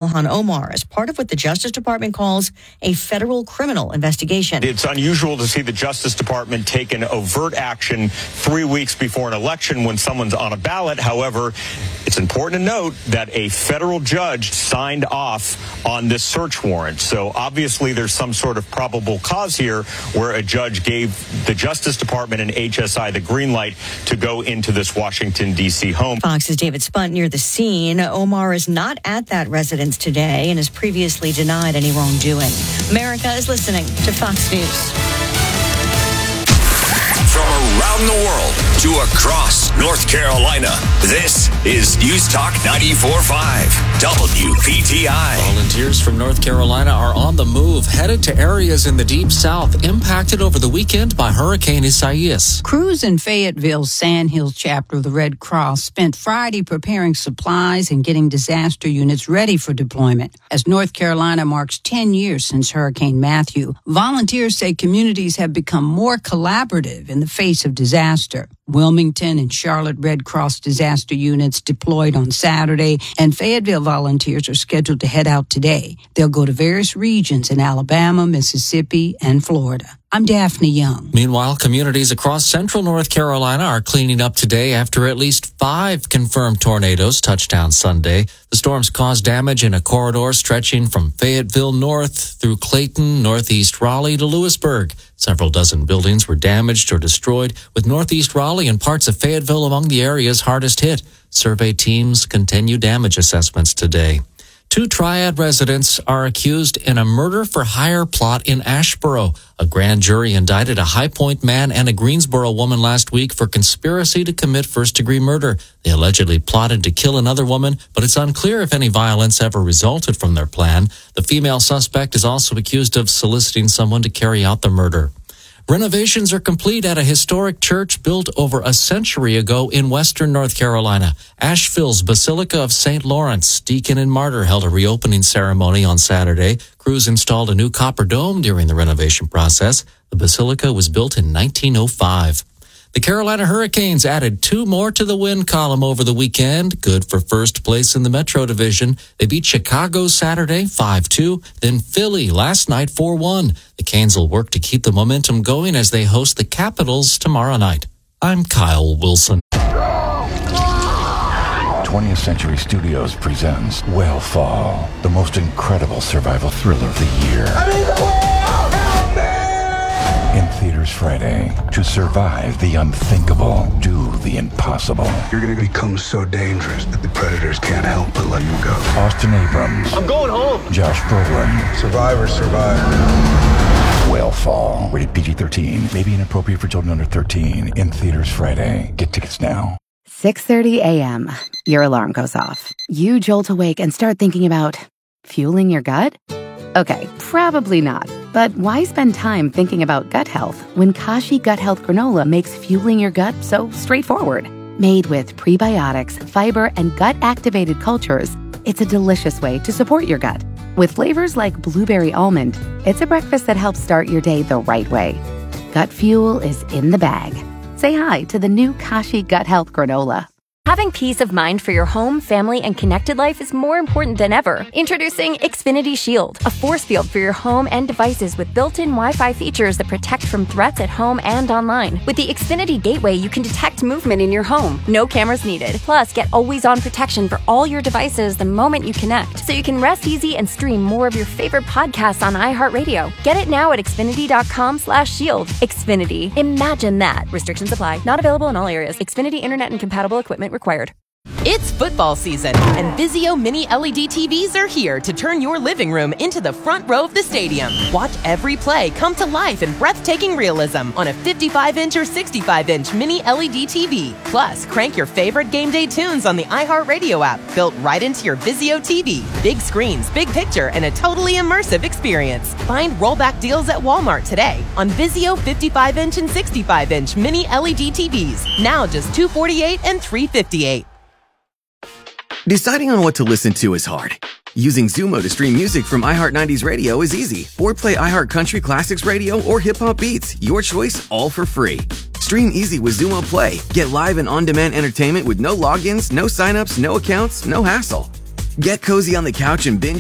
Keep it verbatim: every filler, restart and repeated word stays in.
Ilhan Omar as part of what the Justice Department calls a federal criminal investigation. It's unusual to see the Justice Department take an overt action three weeks before an election when someone's on a ballot. However, it's important to note that a federal judge signed off on this search warrant. So obviously there's some sort of probable cause here where a judge gave the Justice Department and H S I the green light to go into this Washington, D C home. Fox's David Spunt near the scene. Omar is not at that residence today and has previously denied any wrongdoing. America is listening to Fox News. From around the world to across North Carolina, this is News Talk ninety-four point five, W P T I. Volunteers from North Carolina are on the move, headed to areas in the Deep South impacted over the weekend by Hurricane Isaias. Crews in Fayetteville's Sand Hill chapter of the Red Cross spent Friday preparing supplies and getting disaster units ready for deployment. As North Carolina marks ten years since Hurricane Matthew, volunteers say communities have become more collaborative in the face of disaster. Wilmington and Charlotte Red Cross disaster units deployed on Saturday, and Fayetteville volunteers are scheduled to head out today. They'll go to various regions in Alabama, Mississippi, and Florida. I'm Daphne Young. Meanwhile, communities across central North Carolina are cleaning up today after at least five confirmed tornadoes touched down Sunday. The storms caused damage in a corridor stretching from Fayetteville north through Clayton, northeast Raleigh to Lewisburg. Several dozen buildings were damaged or destroyed, with northeast Raleigh and parts of Fayetteville among the areas hardest hit. Survey teams continue damage assessments today. Two Triad residents are accused in a murder-for-hire plot in Ashboro. A grand jury indicted a High Point man and a Greensboro woman last week for conspiracy to commit first-degree murder. They allegedly plotted to kill another woman, but it's unclear if any violence ever resulted from their plan. The female suspect is also accused of soliciting someone to carry out the murder. Renovations are complete at a historic church built over a century ago in western North Carolina. Asheville's Basilica of Saint Lawrence, Deacon and Martyr, held a reopening ceremony on Saturday. Crews installed a new copper dome during the renovation process. The basilica was built in nineteen oh five. The Carolina Hurricanes added two more to the win column over the weekend. Good for first place in the Metro Division. They beat Chicago Saturday five two, then Philly last night four one. The Canes will work to keep the momentum going as they host the Capitals tomorrow night. I'm Kyle Wilson. twentieth Century Studios presents Whale the most incredible survival thriller of the year. I'm in the whale! Help me! In theaters Friday. To survive the unthinkable, do the impossible. You're going to become so dangerous that the predators can't help but let you go. Austin Abrams. I'm going home. Josh Brolin. Survivors survive. Whale Fall. Rated P G thirteen. May be inappropriate for children under thirteen. In theaters Friday. Get tickets now. six thirty a.m. Your alarm goes off. You jolt awake and start thinking about fueling your gut? Okay, probably not. But why spend time thinking about gut health when Kashi Gut Health Granola makes fueling your gut so straightforward? Made with prebiotics, fiber, and gut-activated cultures, it's a delicious way to support your gut. With flavors like blueberry almond, it's a breakfast that helps start your day the right way. Gut fuel is in the bag. Say hi to the new Kashi Gut Health Granola. Having peace of mind for your home, family, and connected life is more important than ever. Introducing Xfinity Shield, a force field for your home and devices with built-in Wi-Fi features that protect from threats at home and online. With the Xfinity Gateway, you can detect movement in your home. No cameras needed. Plus, get always-on protection for all your devices the moment you connect, so you can rest easy and stream more of your favorite podcasts on iHeartRadio. Get it now at Xfinity.com slash shield. Xfinity. Imagine that. Restrictions apply. Not available in all areas. Xfinity Internet and compatible equipment required. It's football season, and Vizio Mini L E D T Vs are here to turn your living room into the front row of the stadium. Watch every play come to life in breathtaking realism on a fifty-five inch or sixty-five inch Mini L E D T V. Plus, crank your favorite game day tunes on the iHeartRadio app, built right into your Vizio T V. Big screens, big picture, and a totally immersive experience. Find rollback deals at Walmart today on Vizio fifty-five inch and sixty-five inch Mini L E D T Vs. Now just two hundred forty-eight dollars and three hundred fifty-eight dollars. Deciding on what to listen to is hard. Using Zumo to stream music from iHeart nineties Radio is easy. Or play iHeart Country Classics Radio or Hip Hop Beats. Your choice, all for free. Stream easy with Zumo Play. Get live and on-demand entertainment with no logins, no signups, no accounts, no hassle. Get cozy on the couch and binge